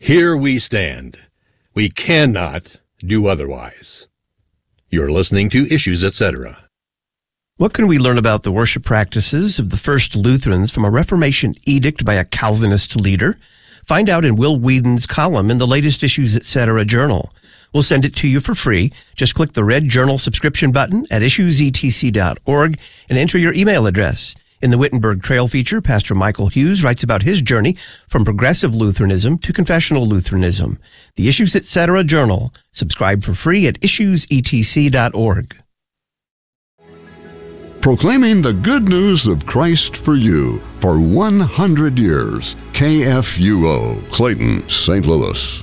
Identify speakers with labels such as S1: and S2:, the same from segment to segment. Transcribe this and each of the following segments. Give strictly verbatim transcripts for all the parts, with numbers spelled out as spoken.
S1: Here we stand. We cannot do otherwise. You're listening to Issues, et cetera.
S2: What can we learn about the worship practices of the first Lutherans from a Reformation edict by a Calvinist leader? Find out in Will Whedon's column in the latest Issues, et cetera journal. We'll send it to you for free. Just click the red journal subscription button at issues e t c dot org and enter your email address. In the Wittenberg Trail feature, Pastor Michael Hughes writes about his journey from progressive Lutheranism to confessional Lutheranism. The Issues, et cetera journal. Subscribe for free at issues e t c dot org.
S3: Proclaiming the good news of Christ for you for one hundred years. K F U O, Clayton, Saint Louis.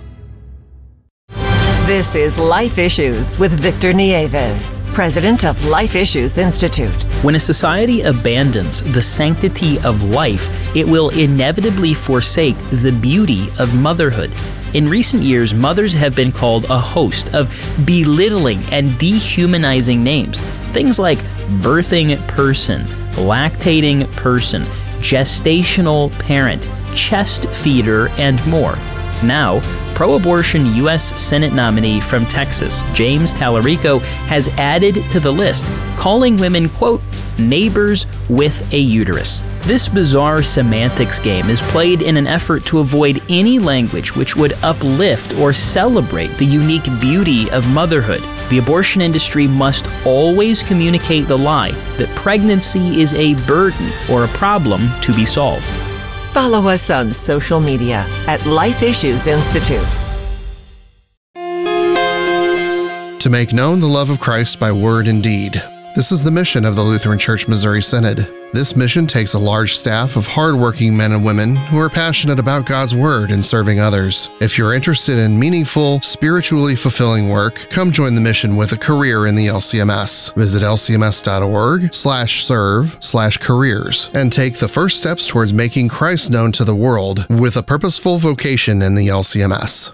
S4: This is Life Issues with Victor Nieves, president of Life Issues Institute.
S5: When a society abandons the sanctity of life, it will inevitably forsake the beauty of motherhood. In recent years, mothers have been called a host of belittling and dehumanizing names. Things like birthing person, lactating person, gestational parent, chest feeder, and more. Now, pro-abortion U S Senate nominee from Texas, James Talarico, has added to the list, calling women, quote, neighbors with a uterus. This bizarre semantics game is played in an effort to avoid any language which would uplift or celebrate the unique beauty of motherhood. The abortion industry must always communicate the lie that pregnancy is a burden or a problem to be solved.
S4: Follow us on social media at Life Issues Institute.
S6: To make known the love of Christ by word and deed. This is the mission of the Lutheran Church Missouri Synod. This mission takes a large staff of hardworking men and women who are passionate about God's Word and serving others. If you're interested in meaningful, spiritually fulfilling work, come join the mission with a career in the L C M S. Visit L C M S dot org slash serve slash careers and take the first steps towards making Christ known to the world with a purposeful vocation in the L C M S.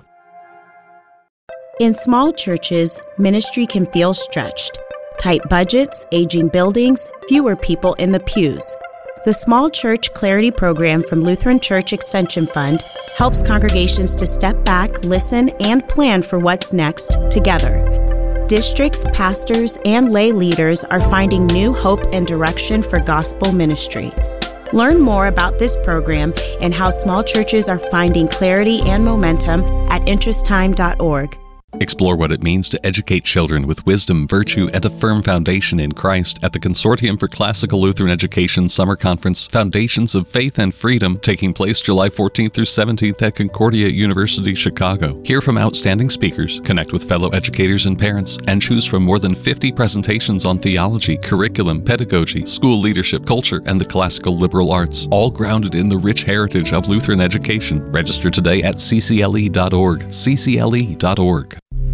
S7: In small churches, ministry can feel stretched. Tight budgets, aging buildings, fewer people in the pews. The Small Church Clarity Program from Lutheran Church Extension Fund helps congregations to step back, listen, and plan for what's next together. Districts, pastors, and lay leaders are finding new hope and direction for gospel ministry. Learn more about this program and how small churches are finding clarity and momentum at interest time dot org.
S8: Explore what it means to educate children with wisdom, virtue, and a firm foundation in Christ at the Consortium for Classical Lutheran Education Summer Conference, Foundations of Faith and Freedom, taking place July fourteenth through seventeenth at Concordia University, Chicago. Hear from outstanding speakers, connect with fellow educators and parents, and choose from more than fifty presentations on theology, curriculum, pedagogy, school leadership, culture, and the classical liberal arts, all grounded in the rich heritage of Lutheran education. Register today at c c l e dot org, c c l e dot org.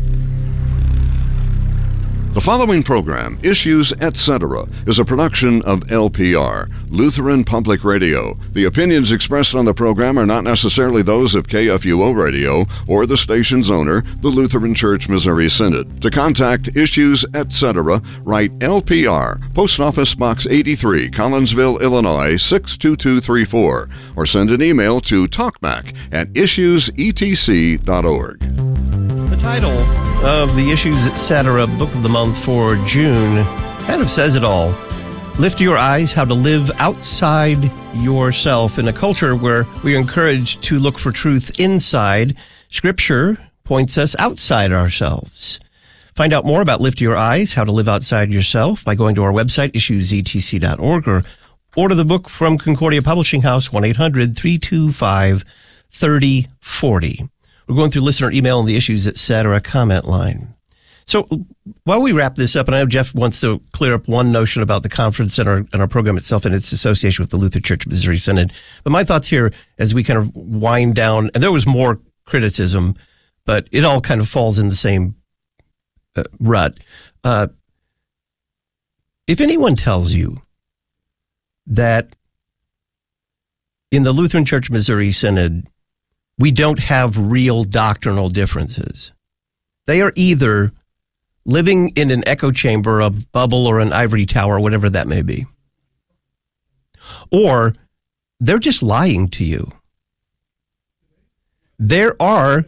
S3: The following program, Issues, et cetera, is a production of L P R, Lutheran Public Radio. The opinions expressed on the program are not necessarily those of K F U O Radio or the station's owner, the Lutheran Church Missouri Synod. To contact Issues, et cetera, write L P R, Post Office Box eighty-three, Collinsville, Illinois, six two two three four, or send an email to talkback at issues e t c dot org.
S2: The title of the Issues, et cetera book of the month for June kind of says it all. Lift your eyes, how to live outside yourself. In a culture where we are encouraged to look for truth inside, Scripture points us outside ourselves. Find out more about Lift Your Eyes, how to live outside yourself by going to our website, issues e t c dot org, or order the book from Concordia Publishing House, one eight hundred, three two five, three oh four oh. We're going through listener email and the Issues, et cetera comment line. So while we wrap this up, and I know Jeff wants to clear up one notion about the conference and our, and our program itself and its association with the Lutheran Church Missouri Synod. But my thoughts here as we kind of wind down, and there was more criticism, but it all kind of falls in the same uh, rut. Uh, if anyone tells you that in the Lutheran Church Missouri Synod, we don't have real doctrinal differences, they are either living in an echo chamber, a bubble, or an ivory tower, whatever that may be, or they're just lying to you. there are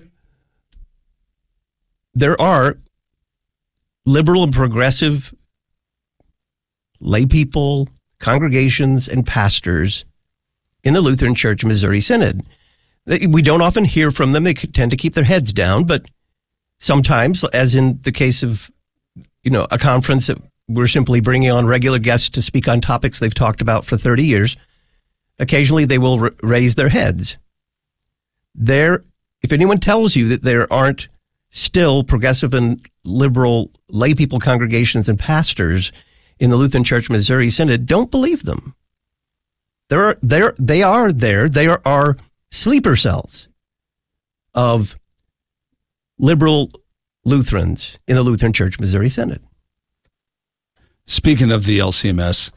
S2: there are liberal and progressive lay people, congregations, and pastors in the Lutheran Church Missouri Synod. We don't often hear from them. They tend to keep their heads down, but sometimes, as in the case of, you know, a conference that we're simply bringing on regular guests to speak on topics they've talked about for thirty years, occasionally they will r- raise their heads. There, if anyone tells you that there aren't still progressive and liberal lay people, congregations, and pastors in the Lutheran Church Missouri Synod, don't believe them. There are, there, they are there. They are our sleeper cells of liberal Lutherans in the Lutheran Church Missouri Synod.
S9: Speaking of the L C M S,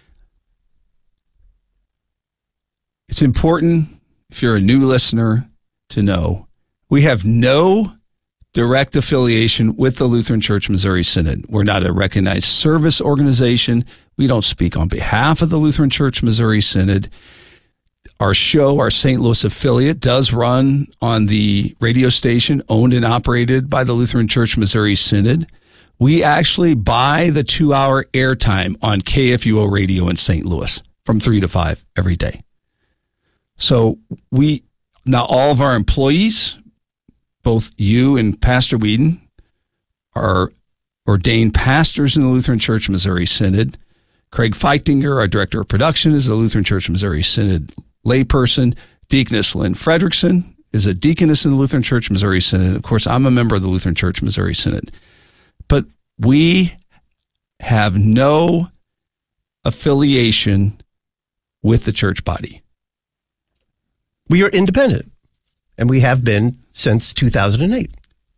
S9: it's important, if you're a new listener, to know we have no direct affiliation with the Lutheran Church Missouri Synod. We're not a recognized service organization. We don't speak on behalf of the Lutheran Church Missouri Synod. Our show, our Saint Louis affiliate, does run on the radio station owned and operated by the Lutheran Church Missouri Synod. We actually buy the two-hour airtime on K F U O radio in Saint Louis from three to five every day. So we, now all of our employees, both you and Pastor Whedon, are ordained pastors in the Lutheran Church Missouri Synod. Craig Feichtinger, our director of production, is a Lutheran Church Missouri Synod layperson. Deaconess Lynn Fredrickson is a deaconess in the Lutheran Church Missouri Synod. Of course, I'm a member of the Lutheran Church Missouri Synod. But we have no affiliation with the church body.
S2: We are independent, and we have been since two thousand eight.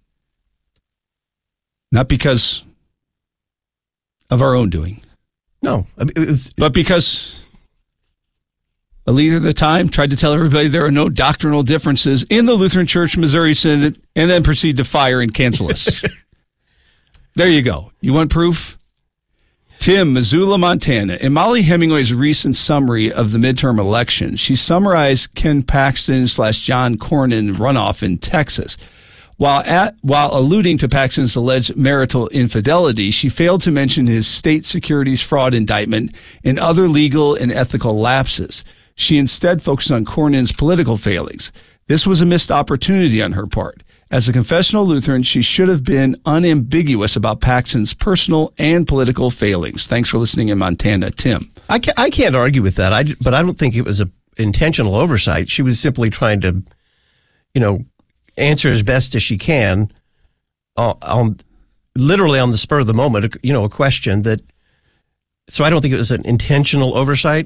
S9: Not because of our own doing.
S2: No, it was,
S9: but because a leader at the time tried to tell everybody there are no doctrinal differences in the Lutheran Church Missouri Synod and then proceed to fire and cancel us. There you go. You want proof? Tim, Missoula, Montana. In Molly Hemingway's recent summary of the midterm election, she summarized Ken Paxton slash John Cornyn runoff in Texas. While at, while alluding to Paxton's alleged marital infidelity, she failed to mention his state securities fraud indictment and other legal and ethical lapses. She instead focused on Cornyn's political failings. This was a missed opportunity on her part. As a confessional Lutheran, she should have been unambiguous about Paxton's personal and political failings. Thanks for listening in Montana, Tim.
S2: I can't, I can't argue with that, I, but I don't think it was an intentional oversight. She was simply trying to, you know, answer as best as she can on, on literally on the spur of the moment, you know, a question that, so I don't think it was an intentional oversight.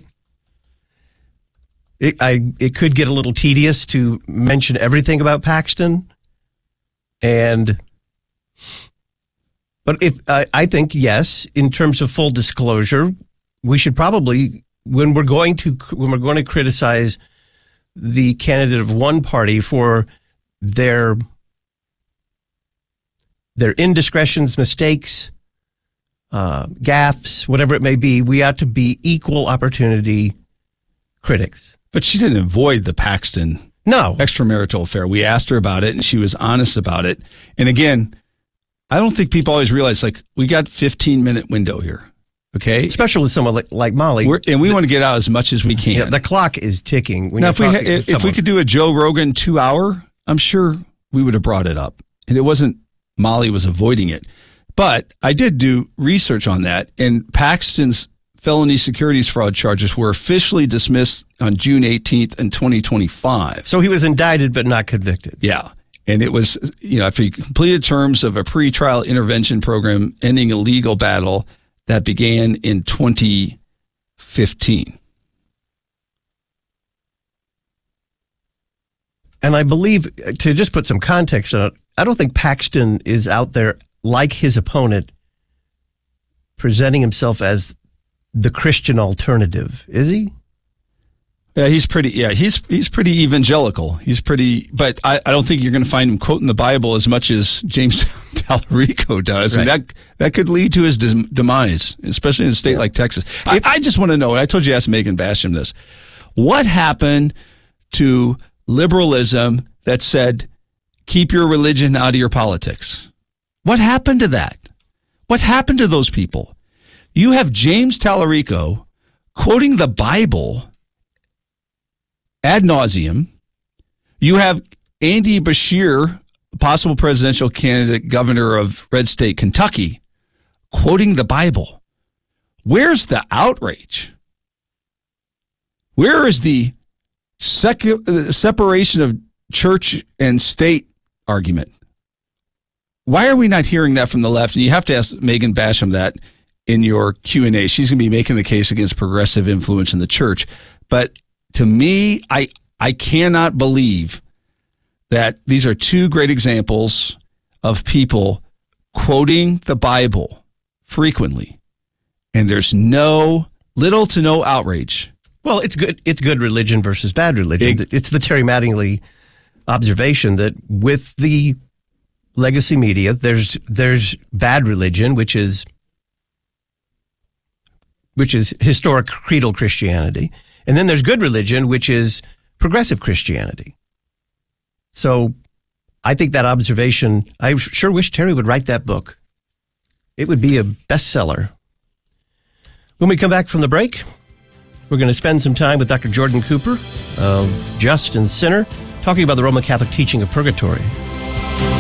S2: It, I, it could get a little tedious to mention everything about Paxton. And, but if I, I think, yes, in terms of full disclosure, we should probably, when we're going to, when we're going to criticize the candidate of one party for their their indiscretions, mistakes, uh, gaffes, whatever it may be, we ought to be equal opportunity critics.
S9: But she didn't avoid the Paxton
S2: no
S9: extramarital affair. We asked her about it, and she was honest about it. And again, I don't think people always realize, like, we got fifteen minute window here. Okay,
S2: especially with someone like, like Molly,
S9: We're, and we the, want to get out as much as we can.
S2: Yeah, the clock is ticking. When
S9: now, if we ha- if we could do a Joe Rogan two hour. I'm sure we would have brought it up. And it wasn't Molly was avoiding it. But I did do research on that, and Paxton's felony securities fraud charges were officially dismissed on June eighteenth in twenty twenty-five.
S2: So he was indicted but not convicted.
S9: Yeah. And it was, you know, after he completed terms of a pretrial intervention program ending a legal battle that began in twenty fifteen.
S2: And I believe, to just put some context on it, I don't think Paxton is out there, like his opponent, presenting himself as the Christian alternative, is he?
S9: Yeah, he's pretty. Yeah, he's he's pretty evangelical. He's pretty, but I, I don't think you're going to find him quoting the Bible as much as James Tallarico does, right. And that that could lead to his des- demise, especially in a state yeah. like Texas. I, I just want to know. And I told you, I asked Megan Basham this: what happened to liberalism that said, keep your religion out of your politics. What happened to that? What happened to those people? You have James Tallarico quoting the Bible ad nauseum. You have Andy Beshear, possible presidential candidate, governor of red state Kentucky, quoting the Bible. Where's the outrage? Where is the secu- separation of church and state argument? Why are we not hearing that from the left? And you have to ask Megan Basham that in your Q and A. She's going to be making the case against progressive influence in the church. But to me, I I cannot believe that these are two great examples of people quoting the Bible frequently, and there's no little to no outrage.
S2: Well, it's good. It's good religion versus bad religion. It, it's the Terry Mattingly observation that with the legacy media, there's there's bad religion, which is which is historic creedal Christianity, and then there's good religion, which is progressive Christianity. So, I think that observation. I sure wish Terry would write that book. It would be a bestseller. When we come back from the break, we're going to spend some time with Doctor Jordan Cooper of Just and Sinner, talking about the Roman Catholic teaching of purgatory.